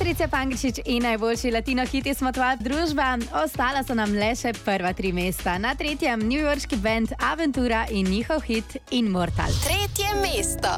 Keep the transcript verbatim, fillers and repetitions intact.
Patricia Pangličič in najboljši latino hiti smo tvoja družba. Ostala so nam le še prva tri mesta. Na tretjem newyorški band Aventura in njihov hit Immortal. Tretje mesto.